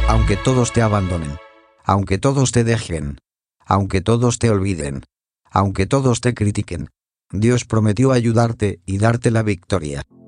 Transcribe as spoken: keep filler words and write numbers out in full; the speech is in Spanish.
Aunque todos te abandonen, aunque todos te dejen, aunque todos te olviden, aunque todos te critiquen, Dios prometió ayudarte y darte la victoria.